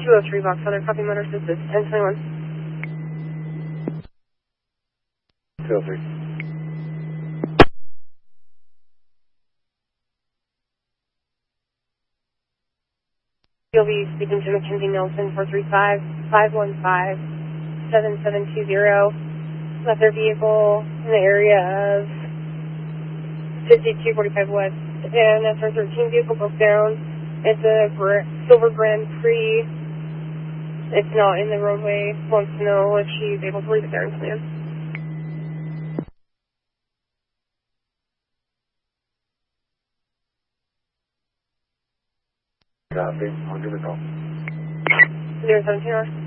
203 Box Feather, copy motor assisted, 1021. 203. You'll be speaking to Mackenzie Nelson, 435-515-7720. Left their vehicle in the area of 5245 West, and after 13 vehicle broke down. It's a silver Grand Prix. It's not in the roadway. Wants to know if she's able to leave it there and plan. Copy. I'll give her a call. 017